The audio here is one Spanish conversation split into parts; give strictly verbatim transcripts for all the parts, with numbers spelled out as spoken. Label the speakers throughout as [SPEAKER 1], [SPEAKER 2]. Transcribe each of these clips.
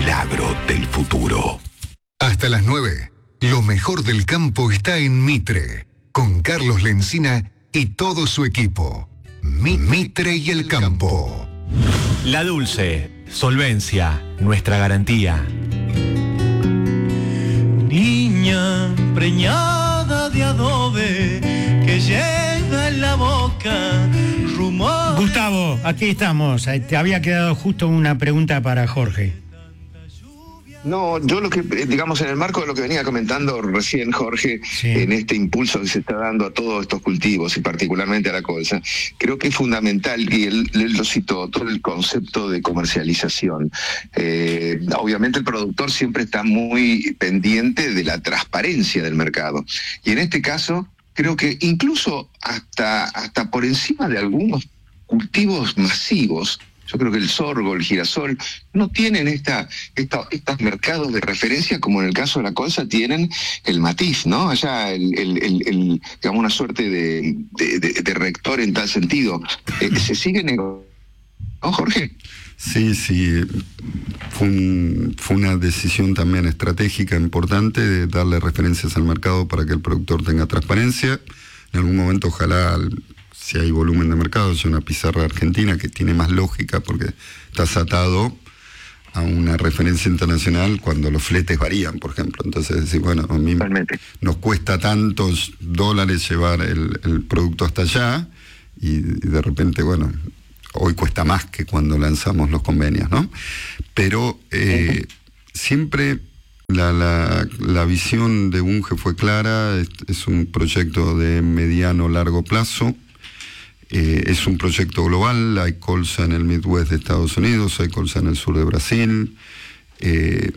[SPEAKER 1] agro del futuro.
[SPEAKER 2] Hasta las nueve, lo mejor del campo está en Mitre, con Carlos Lencina y todo su equipo. Mi- Mitre y el campo.
[SPEAKER 3] La Dulce, solvencia, nuestra garantía.
[SPEAKER 4] Niña preñada de adobe que lleva en la boca rumor.
[SPEAKER 5] Gustavo, aquí estamos. Te había quedado justo una pregunta para Jorge.
[SPEAKER 6] No, yo lo que, digamos, en el marco de lo que venía comentando recién Jorge, sí, en este impulso que se está dando a todos estos cultivos y particularmente a la colza, creo que es fundamental, y él, él lo citó, todo el concepto de comercialización. Eh, obviamente el productor siempre está muy pendiente de la transparencia del mercado, y en este caso creo que incluso hasta, hasta por encima de algunos cultivos masivos, yo creo que el sorgo, el girasol, no tienen esta, esta, estos mercados de referencia como en el caso de la colza tienen el matiz, ¿no? Allá, el, el, el, el, digamos, una suerte de, de, de, de rector en tal sentido. Eh, ¿Se sigue negociando, ¿no, Jorge?
[SPEAKER 7] Sí, sí. Fue, un, fue una decisión también estratégica importante de darle referencias al mercado para que el productor tenga transparencia. En algún momento, ojalá, si hay volumen de mercado, es una pizarra argentina que tiene más lógica porque estás atado a una referencia internacional cuando los fletes varían, por ejemplo. Entonces, decir, bueno, a mí nos cuesta tantos dólares llevar el, el producto hasta allá y, y de repente, bueno, hoy cuesta más que cuando lanzamos los convenios, ¿no? Pero eh, siempre la, la, la visión de Bunge fue clara, es, es un proyecto de mediano largo plazo. Eh, es un proyecto global, hay colza en el Midwest de Estados Unidos, hay colza en el sur de Brasil, eh,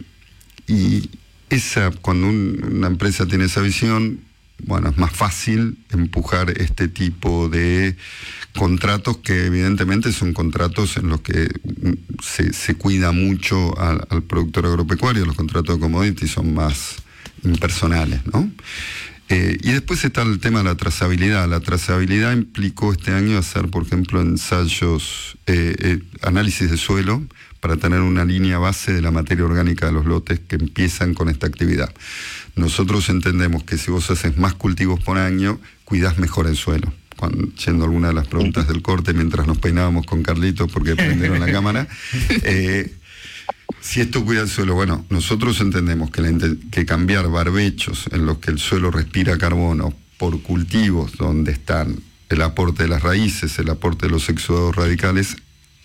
[SPEAKER 7] y esa, cuando un, una empresa tiene esa visión, bueno, es más fácil empujar este tipo de contratos que evidentemente son contratos en los que se, se cuida mucho al, al productor agropecuario. Los contratos de commodity son más impersonales, ¿no? Eh, y después está el tema de la trazabilidad. La trazabilidad implicó este año hacer, por ejemplo, ensayos, eh, eh, análisis de suelo para tener una línea base de la materia orgánica de los lotes que empiezan con esta actividad. Nosotros entendemos que si vos haces más cultivos por año, cuidás mejor el suelo. Cuando, yendo a alguna de las preguntas del corte, mientras nos peinábamos con Carlitos porque prendieron la cámara, eh, si esto cuida el suelo, bueno, nosotros entendemos que, la, que cambiar barbechos en los que el suelo respira carbono por cultivos donde están el aporte de las raíces, el aporte de los exudados radicales,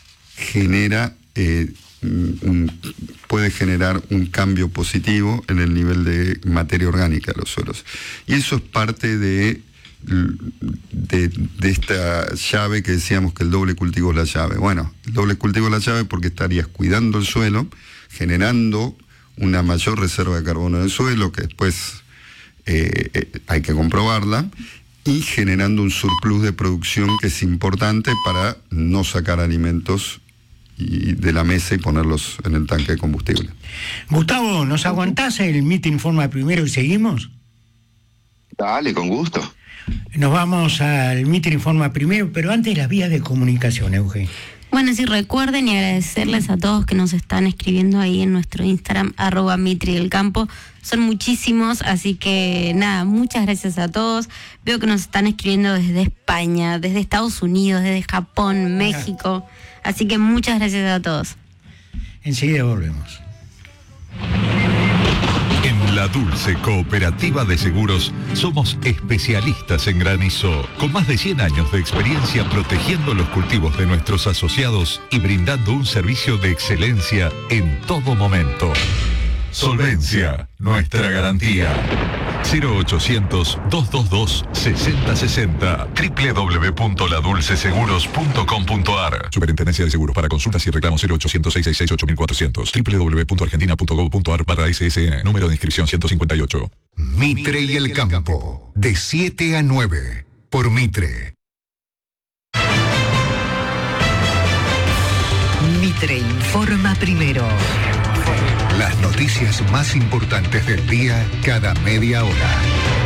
[SPEAKER 7] genera, eh, un, puede generar un cambio positivo en el nivel de materia orgánica de los suelos. Y eso es parte de De, de esta llave que decíamos que el doble cultivo es la llave. Bueno, el doble cultivo es la llave porque estarías cuidando el suelo, generando una mayor reserva de carbono del suelo, que después eh, eh, hay que comprobarla, y generando un surplus de producción que es importante para no sacar alimentos y de la mesa y ponerlos en el tanque de combustible.
[SPEAKER 5] Gustavo, ¿nos aguantás el Mitre Informa primero y seguimos?
[SPEAKER 6] Dale, con gusto.
[SPEAKER 5] Nos vamos al Mitre Informa primero, pero antes las vías de comunicación, Eugenio.
[SPEAKER 8] Bueno, sí, recuerden y agradecerles a todos que nos están escribiendo ahí en nuestro Instagram, arroba Mitre del Campo. Son muchísimos, así que nada, muchas gracias a todos. Veo que nos están escribiendo desde España, desde Estados Unidos, desde Japón, México. Así que muchas gracias a todos.
[SPEAKER 5] Enseguida volvemos.
[SPEAKER 1] En La Dulce Cooperativa de Seguros somos especialistas en granizo, con más de cien años de experiencia protegiendo los cultivos de nuestros asociados y brindando un servicio de excelencia en todo momento. Solvencia, nuestra garantía. cero ochocientos, doscientos veintidós, sesenta sesenta. doble u doble u doble u punto la dulce seguros punto com punto a r. Superintendencia de Seguros. Para consultas y reclamos cero ochocientos, seiscientos sesenta y seis, ocho mil cuatrocientos. doble u doble u doble u punto argentina punto gov punto a r barra S S N. Número de inscripción ciento cincuenta y ocho.
[SPEAKER 2] Mitre y el campo. De siete a nueve. Por Mitre.
[SPEAKER 9] Mitre informa primero.
[SPEAKER 2] Las noticias más importantes del día cada media hora.